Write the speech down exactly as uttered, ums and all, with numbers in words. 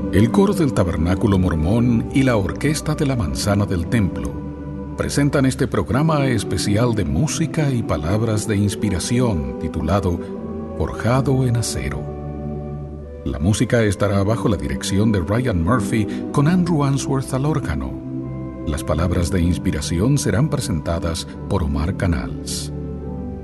El coro del Tabernáculo Mormón y la Orquesta de la Manzana del Templo presentan este programa especial de música y palabras de inspiración titulado Forjado en Acero. La música estará bajo la dirección de Ryan Murphy con Andrew Answorth al órgano. Las palabras de inspiración serán presentadas por Omar Canals.